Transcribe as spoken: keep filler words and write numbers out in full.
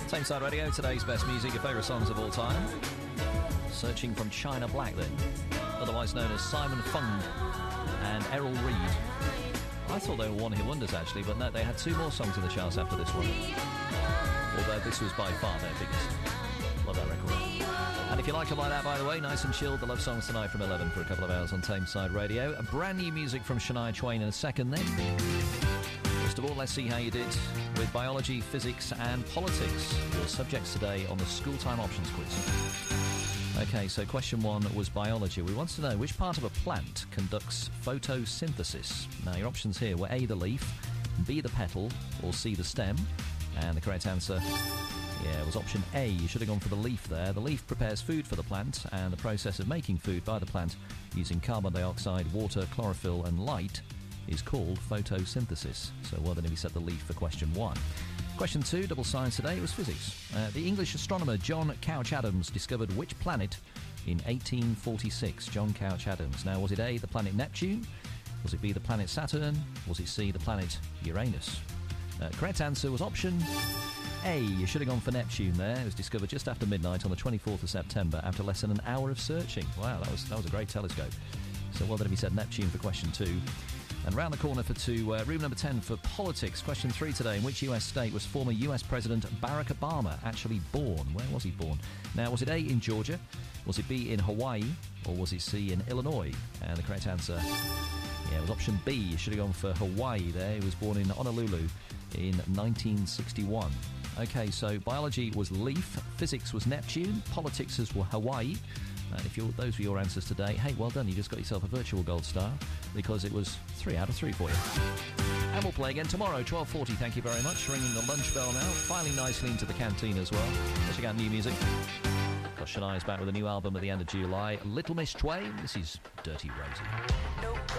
Tameside Radio, today's best music, your favourite songs of all time. Searching from China Black then, otherwise known as Simon Fung and Errol Reid. I thought they were one-hit wonders actually, but no, they had two more songs in the charts after this one. Although this was by far their biggest. Love that record. And if you like them like that, by the way, nice and chilled, the love songs tonight from eleven for a couple of hours on Tameside Radio. A brand new music from Shania Twain in a second then. First of all, let's see how you did with biology, physics and politics. Your subjects today on the School Time Options Quiz. OK, so question one was biology. We wanted to know which part of a plant conducts photosynthesis. Now, your options here were A, the leaf, B, the petal, or C, the stem. And the correct answer, yeah, was option A. You should have gone for the leaf there. The leaf prepares food for the plant, and the process of making food by the plant using carbon dioxide, water, chlorophyll and light is called photosynthesis. So well done if you said the leaf for question one. Question two, double science today, was physics. Uh, the English astronomer John Couch-Adams discovered which planet in eighteen forty-six? John Couch-Adams. Now, was it A, the planet Neptune? Was it B, the planet Saturn? Was it C, the planet Uranus? Uh, correct answer was option A. You should have gone for Neptune there. It was discovered just after midnight on the twenty-fourth of September after less than an hour of searching. Wow, that was that was a great telescope. So well done if you said Neptune for question two. And round the corner for two, uh, room number ten for politics. Question three today. In which U S state was former U S President Barack Obama actually born? Where was he born? Now, was it A, in Georgia? Was it B, in Hawaii? Or was it C, in Illinois? And the correct answer, yeah, was option B. You should have gone for Hawaii there. He was born in Honolulu in nineteen sixty-one. OK, so biology was leaf, physics was Neptune, politics was Hawaii. And if you're, those were your answers today, hey, well done, you just got yourself a virtual gold star because it was three out of three for you. And we'll play again tomorrow, twelve forty, thank you very much. Ringing the lunch bell now, filing nicely into the canteen as well. Let's check out new music. Got Shania's back with a new album at the end of July. Little Miss Twain, this is Dirty Rosie.